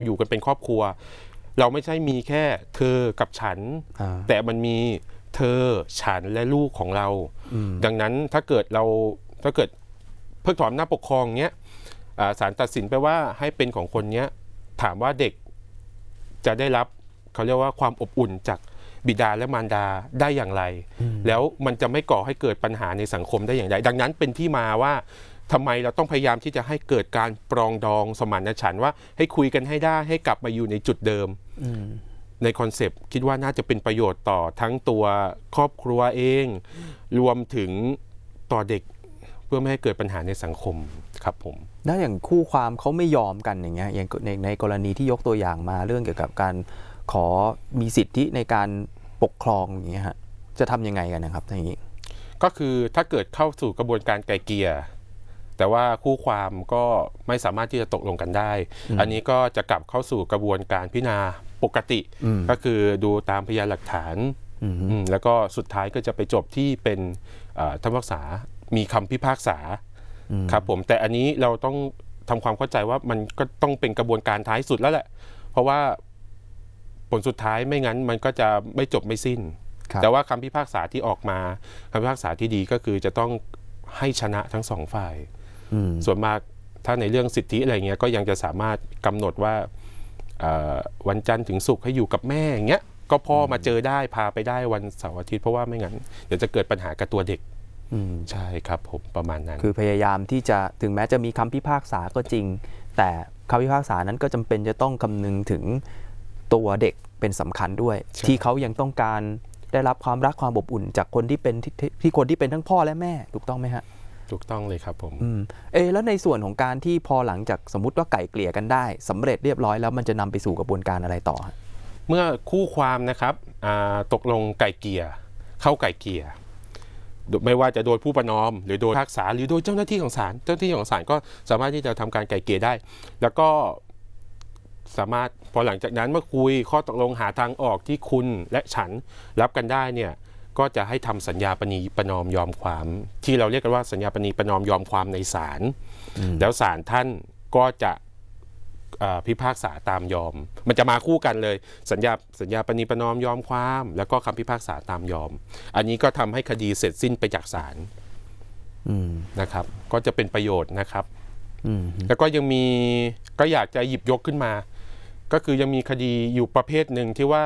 อยู่กันเป็นครอบครัวเราไม่ใช่มีแค่เธอกับฉันแต่มันมีเธอฉันและลูกของเราดังนั้นถ้าเกิดเพิกถอนอำนาจปกครองเนี้ยศาลตัดสินไปว่าให้เป็นของคนเนี้ยถามว่าเด็กจะได้รับเขาเรียกว่าความอบอุ่นจากบิดาและมารดาได้อย่างไรแล้วมันจะไม่ก่อให้เกิดปัญหาในสังคมได้อย่างไรดังนั้นเป็นที่มาว่าทำไมเราต้องพยายามที่จะให้เกิดการปรองดองสมานฉันท์ว่าให้คุยกันให้ได้ให้กลับมาอยู่ในจุดเดิมในคอนเซปต์คิดว่าน่าจะเป็นประโยชน์ต่อทั้งตัวครอบครัวเองรวมถึงต่อเด็กเพื่อไม่ให้เกิดปัญหาในสังคมครับผมแล้วอย่างคู่ความเขาไม่ยอมกันอย่างเงี้ยอย่างในกรณีที่ยกตัวอย่างมาเรื่องเกี่ยวกับการขอมีสิทธิในการปกครองอย่างเงี้ยฮะจะทำยังไงกันนะครับท่านนี้ก็คือถ้าเกิดเข้าสู่กระบวนการไกล่เกลี่ยแต่ว่าคู่ความก็ไม่สามารถที่จะตกลงกันได้อันนี้ก็จะกลับเข้าสู่กระบวนการพิจารณาปกติก็คือดูตามพยานหลักฐานแล้วก็สุดท้ายก็จะไปจบที่เป็นท่านพิพากษามีคำพิพากษาครับผมแต่อันนี้เราต้องทำความเข้าใจว่ามันก็ต้องเป็นกระบวนการท้ายสุดแล้วแหละเพราะว่าผลสุดท้ายไม่งั้นมันก็จะไม่จบไม่สิ้นแต่ว่าคำพิพากษาที่ออกมาคำพิพากษาที่ดีก็คือจะต้องให้ชนะทั้งสองฝ่ายส่วนมากถ้าในเรื่องสิทธิอะไรเงี้ยก็ยังจะสามารถกำหนดว่าวันจันทร์ถึงศุกร์ให้อยู่กับแม่อย่างเงี้ยก็พ่อมาเจอได้พาไปได้วันเสาร์อาทิตย์เพราะว่าไม่งั้นเดี๋ยวจะเกิดปัญหากับตัวเด็กใช่ครับผมประมาณนั้นคือพยายามที่จะถึงแม้จะมีคำพิพากษาก็จริงแต่คำพิพากษานั้นก็จำเป็นจะต้องคำนึงถึงตัวเด็กเป็นสำคัญด้วยที่เขายังต้องการได้รับความรักความอบอุ่นจากคนที่เป็นคนที่เป็นทั้งพ่อและแม่ถูกต้องไหมฮะถูกต้องเลยครับผมแล้วในส่วนของการที่พอหลังจากสมมุติว่าไก่เกลี่ยกันได้สำเร็จเรียบร้อยแล้วมันจะนำไปสู่กระบวนการอะไรต่อเมื่อคู่ความนะครับตกลงไก่เกลี่ยเข้าไก่เกลี่ยไม่ว่าจะโดยผู้ประนอมหรือโดยพิพากษาหรือโดยเจ้าหน้าที่ของศาลก็สามารถที่จะทำการไก่เกลี่ยได้แล้วก็สามารถพอหลังจากนั้นเมื่อคุยข้อตกลงหาทางออกที่คุณและฉันรับกันได้เนี่ยก็จะให้ทำสัญญาปณีประนอมยอมความที่เราเรียกกันว่าสัญญาปณีประนอมยอมความในศาลแล้วศาลท่านก็จะพิพากษาตามยอมมันจะมาคู่กันเลยสัญญาปณีประนอมยอมความแล้วก็คำพิพากษาตามยอมอันนี้ก็ทำให้คดีเสร็จสิ้นไปจากศาลนะครับก็จะเป็นประโยชน์นะครับแล้วก็ยังมีก็อยากจะหยิบยกขึ้นมาก็คือยังมีคดีอยู่ประเภทหนึ่งที่ว่า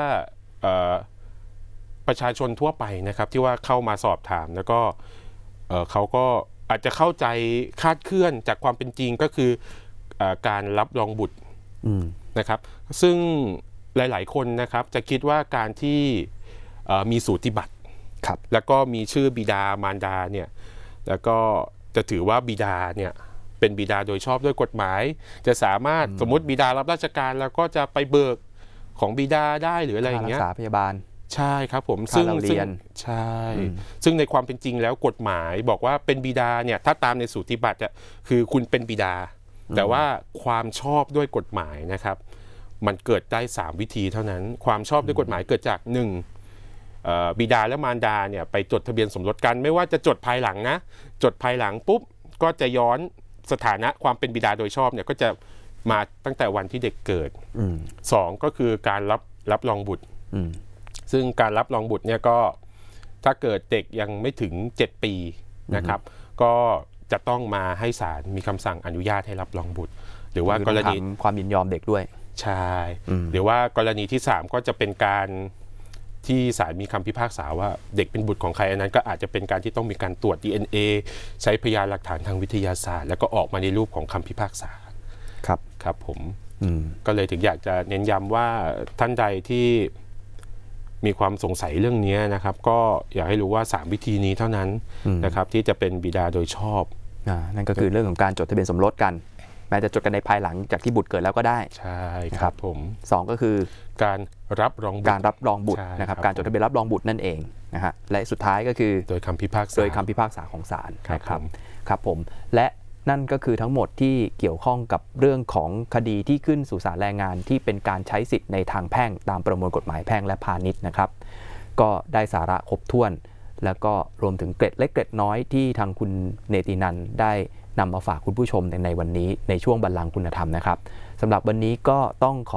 ประชาชนทั่วไปนะครับที่ว่าเข้ามาสอบถามแล้วก็เขาก็อาจจะเข้าใจคลาดเคลื่อนจากความเป็นจริงก็คือการรับรองบุตรนะครับซึ่งหลายๆคนนะครับจะคิดว่าการที่มีสูติบัตรแล้วก็มีชื่อบิดามารดาเนี่ยแล้วก็จะถือว่าบิดาเนี่ยเป็นบิดาโดยชอบด้วยกฎหมายจะสามารถสมมติบิดารับราชการแล้วก็จะไปเบิกของบิดาได้หรืออะไรอย่างเงี้ยรักษาพยาบาลใช่ครับผมซึ่งใช่ซึ่งในความเป็นจริงแล้วกฎหมายบอกว่าเป็นบิดาเนี่ยถ้าตามในสูติบัตรคือคุณเป็นบิดาแต่ว่าความชอบด้วยกฎหมายนะครับมันเกิดได้3วิธีเท่านั้นความชอบด้วยกฎหมายเกิดจาก1บิดาและมารดาเนี่ยไปจดทะเบียนสมรสกันไม่ว่าจะจดภายหลังนะจดภายหลังปุ๊บก็จะย้อนสถานะความเป็นบิดาโดยชอบเนี่ยก็จะมาตั้งแต่วันที่เด็กเกิด2ก็คือการรับรองบุตรซึ่งการรับรองบุตรเนี่ยก็ถ้าเกิดเด็กยังไม่ถึง7ปีนะครับก็จะต้องมาให้ศาลมีคำสั่งอนุญาตให้รับรองบุตรหรือว่ากรณีความยินยอมเด็กด้วยใช่หรือว่ากรณีที่3ก็จะเป็นการที่ศาลมีคำพิพากษาว่าเด็กเป็นบุตรของใครอันนั้นก็อาจจะเป็นการที่ต้องมีการตรวจ DNA ใช้พยานหลักฐานทางวิทยาศาสตร์แล้วก็ออกมาในรูปของคำพิพากษาครับผมก็เลยถึงอยากจะเน้นย้ำว่าท่านใดที่มีความสงสัยเรื่องนี้นะครับก็อยากให้รู้ว่า3วิธีนี้เท่านั้นนะครับที่จะเป็นบิดาโดยชอบนั่นก็คือเรื่องของการจดทะเบียนสมรสกันแม้จะจดกันในภายหลังจากที่บุตรเกิดแล้วก็ได้ใช่ครับผม 2ก็คือการรับรองบุตรนะครับการจดทะเบียนรับรองบุตรนั่นเองนะฮะและสุดท้ายก็คือโดยคำพิพากษาของศาลครับผมและนั่นก็คือทั้งหมดที่เกี่ยวข้องกับเรื่องของคดีที่ขึ้นสู่ศาลแรงงานที่เป็นการใช้สิทธิ์ในทางแพ่งตามประมวลกฎหมายแพ่งและพาณิชย์นะครับก็ได้สาระครบถ้วนแล้วก็รวมถึงเกร็ดเล็กเกร็ดน้อยที่ทางคุณเนตินันท์ได้นำมาฝากคุณผู้ชมในวันนี้ในช่วงบัลลังก์คุณธรรมนะครับสำหรับวันนี้ก็ต้องขอ